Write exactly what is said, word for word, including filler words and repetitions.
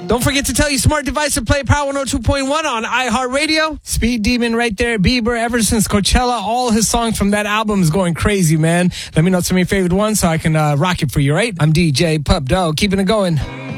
Don't forget to tell your smart device to play Power one oh two point one on iHeartRadio. Speed Demon right there. Bieber, ever since Coachella, all his songs from that album is going crazy, man. Let me know some of your favorite ones so I can uh, rock it for you, right? I'm D J Pup Dog, keeping it going.